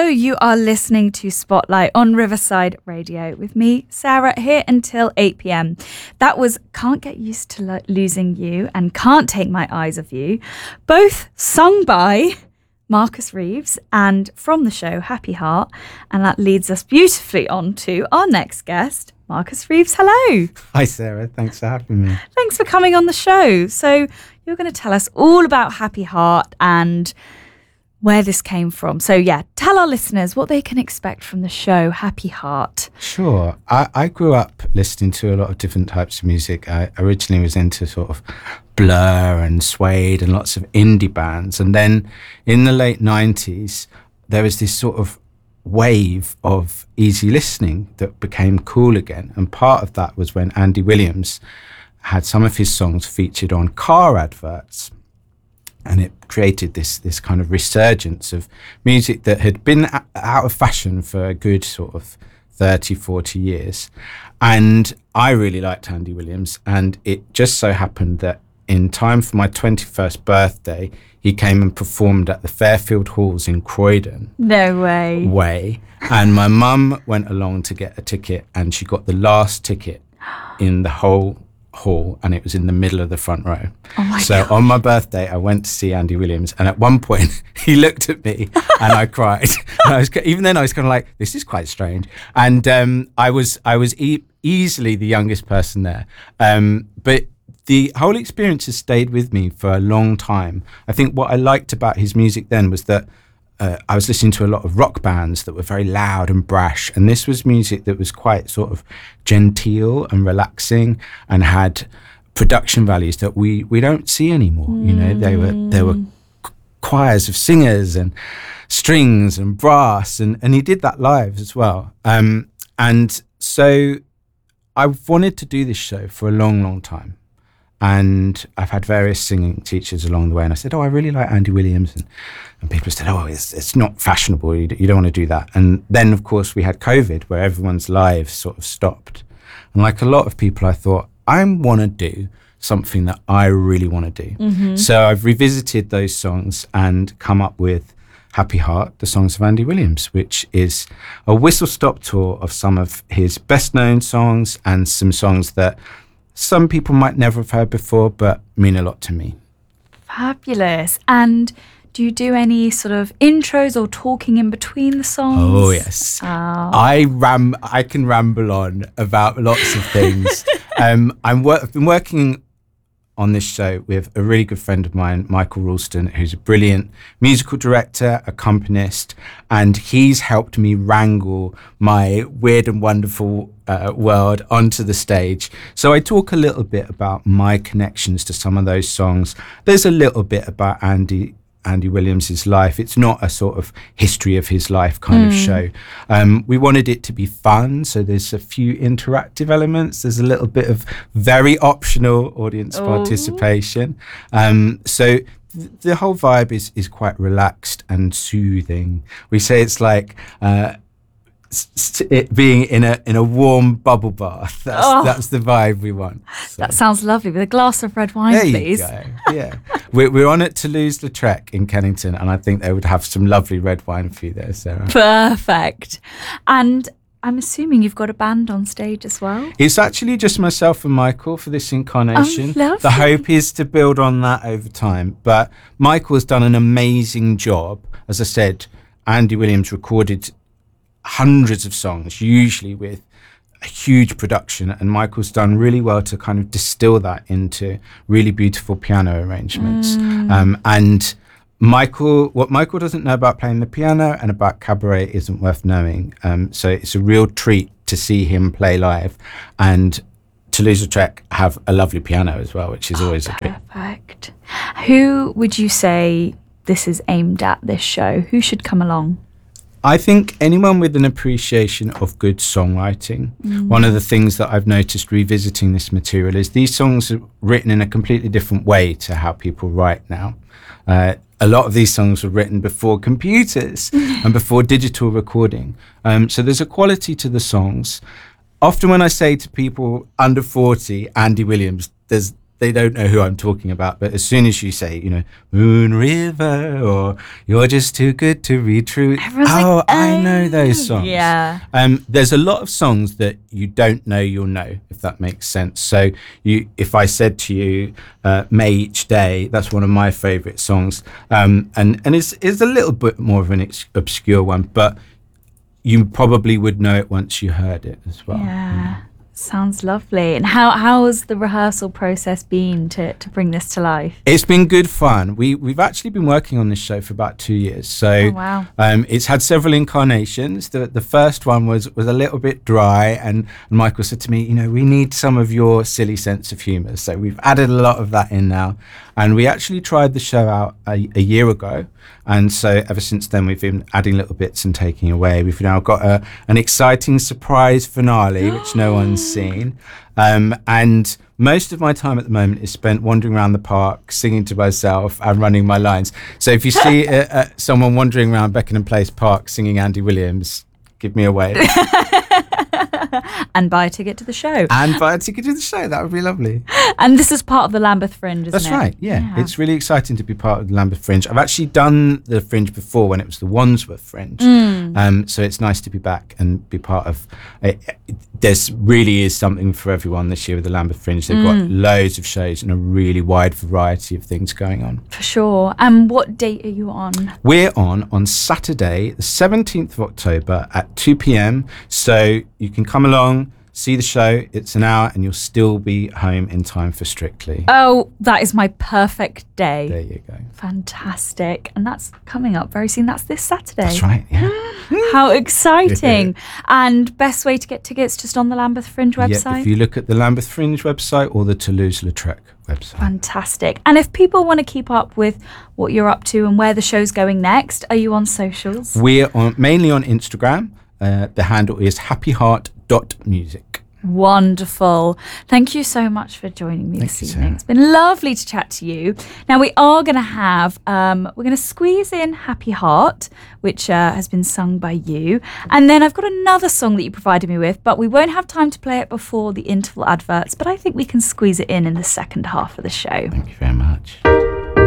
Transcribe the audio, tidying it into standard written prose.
you are listening to Spotlight on Riverside Radio with me, Sarah, here until 8 p.m. That was Can't Get Used to Losing You and Can't Take My Eyes Off You, both sung by Marcus Reeves and from the show Happy Heart. And that leads us beautifully on to our next guest, Marcus Reeves. Hello. Hi, Sarah. Thanks for having me. Thanks for coming on the show. So you're going to tell us all about Happy Heart and where this came from. So yeah, tell our listeners what they can expect from the show Happy Heart. Sure. I grew up listening to a lot of different types of music. I originally was into sort of Blur and Suede and lots of indie bands. And then in the late 90s, there was this sort of wave of easy listening that became cool again. And part of that was when Andy Williams had some of his songs featured on car adverts. And it created this kind of resurgence of music that had been out of fashion for a good sort of 30, 40 years. And I really liked Andy Williams. And it just so happened that in time for my 21st birthday, he came and performed at the Fairfield Halls in Croydon. No way. And my mum went along to get a ticket, and she got the last ticket in the whole hall, and it was in the middle of the front row. God. On my birthday I went to see Andy Williams, and at one point he looked at me and I cried. And even then I was kind of like, this is quite strange. And I was easily the youngest person there, but the whole experience has stayed with me for a long time. I think what I liked about his music then was that I was listening to a lot of rock bands that were very loud and brash, and this was music that was quite sort of genteel and relaxing and had production values that we don't see anymore. You know, there were choirs of singers and strings and brass, and he did that live as well. And so I've wanted to do this show for a long, long time. And I've had various singing teachers along the way. And I said, I really like Andy Williams. And people said, it's not fashionable. You don't want to do that. And then, of course, we had COVID, where everyone's lives sort of stopped. And like a lot of people, I thought, I want to do something that I really want to do. Mm-hmm. So I've revisited those songs and come up with Happy Heart, the songs of Andy Williams, which is a whistle-stop tour of some of his best-known songs and some songs that some people might never have heard before, but mean a lot to me. Fabulous. And do you do any sort of intros or talking in between the songs? Oh, yes. Oh. I can ramble on about lots of things. I've been working on this show with a really good friend of mine, Michael Ralston, who's a brilliant musical director, accompanist, and he's helped me wrangle my weird and wonderful world onto the stage. So I talk a little bit about my connections to some of those songs. There's a little bit about Andy Williams' life. It's not a sort of history of his life kind of show. We wanted it to be fun, so there's a few interactive elements. There's a little bit of very optional audience participation. So the whole vibe is quite relaxed and soothing. We say it's like it being in a warm bubble bath. That's the vibe we want. So. That sounds lovely. With a glass of red wine, there please. You go. Yeah. We're on at Toulouse-Lautrec in Kennington, and I think they would have some lovely red wine for you there, Sarah. Perfect. And I'm assuming you've got a band on stage as well? It's actually just myself and Michael for this incarnation. Oh, lovely. The hope is to build on that over time. But Michael has done an amazing job. As I said, Andy Williams recorded hundreds of songs, usually with a huge production, and Michael's done really well to kind of distill that into really beautiful piano arrangements. And what Michael doesn't know about playing the piano and about cabaret isn't worth knowing. So it's a real treat to see him play live. And Toulouse-Lautrec have a lovely piano as well, which is always a treat. Perfect. Who would you say this is aimed at, this show? Who should come along? I think anyone with an appreciation of good songwriting. One of the things that I've noticed revisiting this material is these songs are written in a completely different way to how people write now. A lot of these songs were written before computers and before digital recording. So there's a quality to the songs. Often when I say to people under 40, Andy Williams, there's they don't know who I'm talking about. But as soon as you say, you know, Moon River or You're Just Too Good to Be True, I know those songs. Yeah. There's a lot of songs that you don't know you'll know, if that makes sense. So if I said to you, May Each Day, that's one of my favourite songs. And it's a little bit more of an obscure one, but you probably would know it once you heard it as well. Yeah. Sounds lovely. And how has the rehearsal process been to bring this to life? It's been good fun. We've actually been working on this show for about 2 years. So wow. It's had several incarnations. The first one was a little bit dry, and Michael said to me, you know, we need some of your silly sense of humour. So we've added a lot of that in now. And we actually tried the show out a year ago. And so ever since then, we've been adding little bits and taking away. We've now got an exciting surprise finale, which no one's seen. And most of my time at the moment is spent wandering around the park, singing to myself and running my lines. So if you see someone wandering around Beckenham Place Park singing Andy Williams, give me a wave. And buy a ticket to the show. That would be lovely. And this is part of the Lambeth Fringe, isn't That's it? That's right, yeah. It's really exciting to be part of the Lambeth Fringe. I've actually done the Fringe before when it was the Wandsworth Fringe. So it's nice to be back and be part of it. There really is something for everyone this year with the Lambeth Fringe. They've got loads of shows and a really wide variety of things going on. For sure. And what date are you on? We're on Saturday, the 17th of October at 2 p.m. So you can come along, see the show. It's an hour and you'll still be home in time for Strictly. Oh, that is my perfect day. There you go. Fantastic. And that's coming up very soon. That's this Saturday. That's right, yeah. How exciting. And best way to get tickets, just on the Lambeth Fringe website? Yeah, if you look at the Lambeth Fringe website or the Toulouse-Lautrec website. Fantastic. And if people want to keep up with what you're up to and where the show's going next, are you on socials? We're mainly on Instagram. The handle is happyheart.music. Wonderful. Thank you so much for joining me this evening. It's been lovely to chat to you. Now we are going to have, we're going to squeeze in Happy Heart, which has been sung by you. And then I've got another song that you provided me with, but we won't have time to play it before the interval adverts, but I think we can squeeze it in the second half of the show. Thank you very much.